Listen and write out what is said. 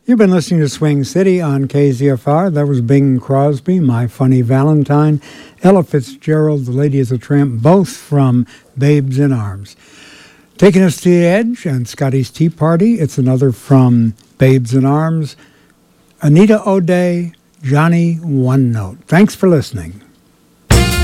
You've been listening to Swing City on KZFR. That was Bing Crosby, My Funny Valentine, Ella Fitzgerald, The Lady is a Tramp, both from Babes in Arms. Taking Us to the Edge and Scotty's Tea Party, it's another from Babes in Arms. Anita O'Day, Johnny One Note. Thanks for listening.